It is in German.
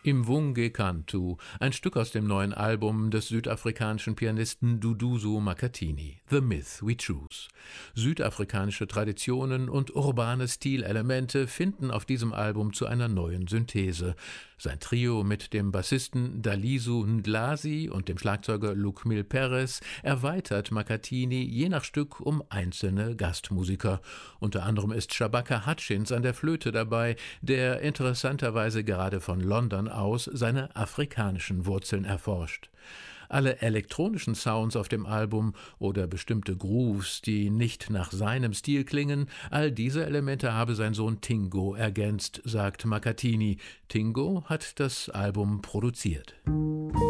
Imvunge Cantu, ein Stück aus dem neuen Album des südafrikanischen Pianisten Duduzo Makhathini, The Myth We Choose. Südafrikanische Traditionen und urbane Stilelemente finden auf diesem Album zu einer neuen Synthese. Sein Trio mit dem Bassisten Daliso Ndlasi und dem Schlagzeuger Lukmil Perez erweitert Makhathini je nach Stück um einzelne Gastmusiker. Unter anderem ist Shabaka Hutchins an der Flöte dabei, der interessanterweise gerade von London aus seine afrikanischen Wurzeln erforscht. Alle elektronischen Sounds auf dem Album oder bestimmte Grooves, die nicht nach seinem Stil klingen, all diese Elemente habe sein Sohn Tingo ergänzt, sagt Makhathini. Tingo hat das Album produziert.